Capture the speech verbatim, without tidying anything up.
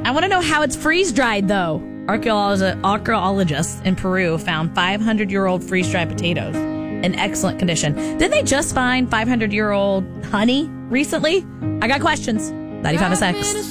I want to know how it's freeze-dried, though. Archaeolog- archaeologists in Peru found five hundred year old freeze-dried potatoes in excellent condition. Didn't they just find five hundred year old honey recently? I got questions. ninety-five S X.